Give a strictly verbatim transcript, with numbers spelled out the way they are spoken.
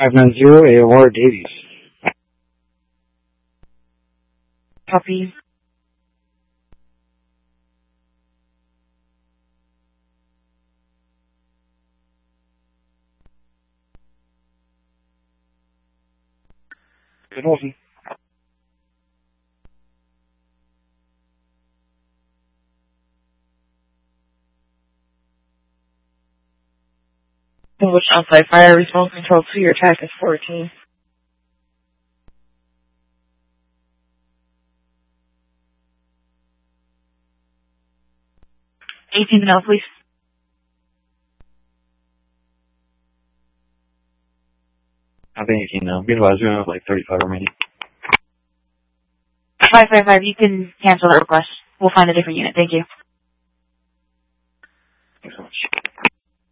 five nine zero A O R Davies. Copy. Good morning. Which outside fire response control to your attack is fourteen. eighteen now, please. I think eighteen now. Be advised, we have like thirty-five remaining. five five five, you can cancel that request. We'll find a different unit. Thank you. Thanks so much.